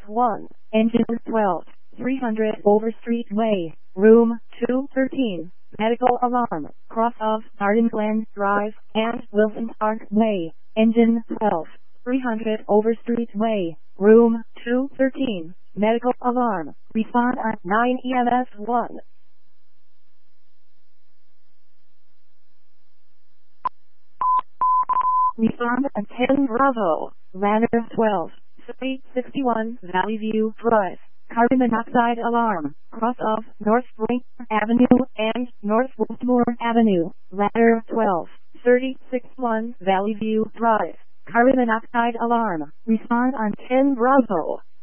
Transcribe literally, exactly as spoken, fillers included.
one, engine twelve, three hundred Overstreet Way, room two thirteen, medical alarm, cross of Garden Glen Drive and Wilson Park Way, engine twelve, three hundred Overstreet Way, room two thirteen, medical alarm, respond at nine E M S one. Respond at ten Bravo, ladder twelve, three sixty-one Valley View Drive, carbon monoxide alarm, cross of North Spring Avenue and North Westmore Avenue, ladder twelve, thirty sixty-one Valley View Drive, carbon monoxide alarm, respond on ten Bravo.